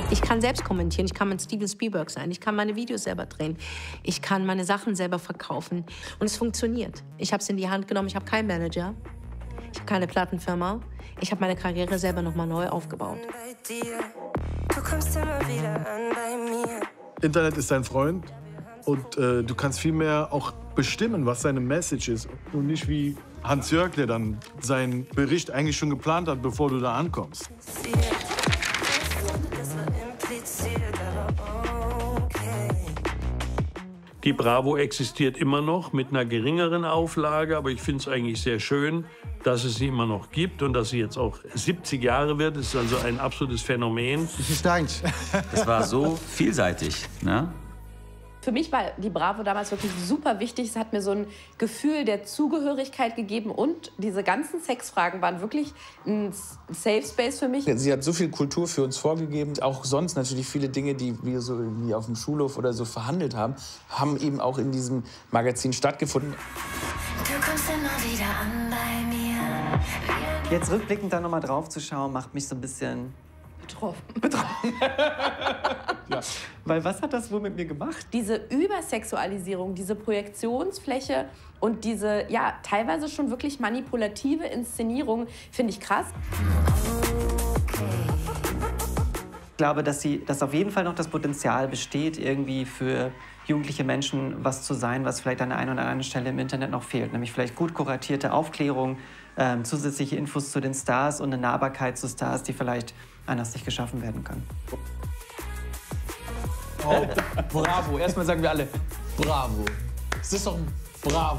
Ich kann selbst kommentieren, ich kann mein Steven Spielberg sein, ich kann meine Videos selber drehen, ich kann meine Sachen selber verkaufen. Und es funktioniert. Ich habe es in die Hand genommen, ich habe keinen Manager, ich habe keine Plattenfirma, ich habe meine Karriere selber nochmal neu aufgebaut. Internet ist dein Freund und du kannst viel mehr auch bestimmen, was seine Message ist. Und nicht wie Hans-Jörg, der dann seinen Bericht eigentlich schon geplant hat, bevor du da ankommst. Die Bravo existiert immer noch mit einer geringeren Auflage, aber ich finde es eigentlich sehr schön, dass es sie immer noch gibt und dass sie jetzt auch 70 Jahre wird. Das ist also ein absolutes Phänomen. Das ist deins. Das war so vielseitig, ne? Für mich war die Bravo damals wirklich super wichtig. Es hat mir so ein Gefühl der Zugehörigkeit gegeben und diese ganzen Sexfragen waren wirklich ein Safe Space für mich. Sie hat so viel Kultur für uns vorgegeben. Auch sonst natürlich viele Dinge, die wir so irgendwie auf dem Schulhof oder so verhandelt haben, haben eben auch in diesem Magazin stattgefunden. Du kommst immer wieder an bei mir. Jetzt rückblickend da nochmal drauf zu schauen, macht mich so ein bisschen betroffen. Ja. Weil was hat das wohl mit mir gemacht? Diese Übersexualisierung, diese Projektionsfläche und diese, ja, teilweise schon wirklich manipulative Inszenierung finde ich krass. Ich glaube, dass auf jeden Fall noch das Potenzial besteht, irgendwie für jugendliche Menschen was zu sein, was vielleicht an der einen oder anderen Stelle im Internet noch fehlt. Nämlich vielleicht gut kuratierte Aufklärung, zusätzliche Infos zu den Stars und eine Nahbarkeit zu Stars, die vielleicht anders nicht geschaffen werden kann. Oh, bravo. Erstmal sagen wir alle Bravo. Es ist doch ein Bravo.